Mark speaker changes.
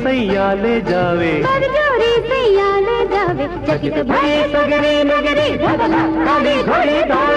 Speaker 1: सैया ले जावे,
Speaker 2: सैया ले जावे, चकित भये सगरे नगरे, धबला काली घोड़ी दौड़